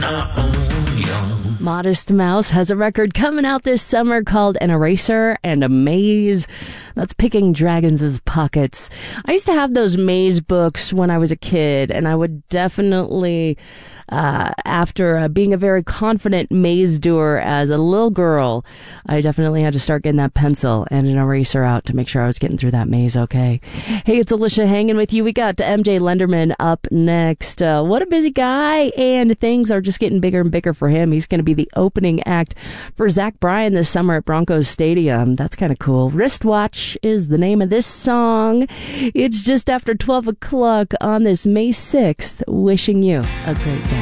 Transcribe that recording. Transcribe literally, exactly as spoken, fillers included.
I own you. Modest Mouse has a record coming out this summer called An Eraser and a Maze. That's picking dragons' pockets. I used to have those maze books when I was a kid, and I would definitely, uh, after uh, being a very confident maze doer as a little girl, I definitely had to start getting that pencil and an eraser out to make sure I was getting through that maze okay. Hey, it's Alicia hanging with you. We got M J Lenderman up next. Uh, what a busy guy, and things are just getting bigger and bigger for him. He's going to be the opening act for Zach Bryan this summer at Broncos Stadium. That's kind of cool. Wristwatch is the name of this song. It's just after twelve o'clock on this May sixth. Wishing you a great day.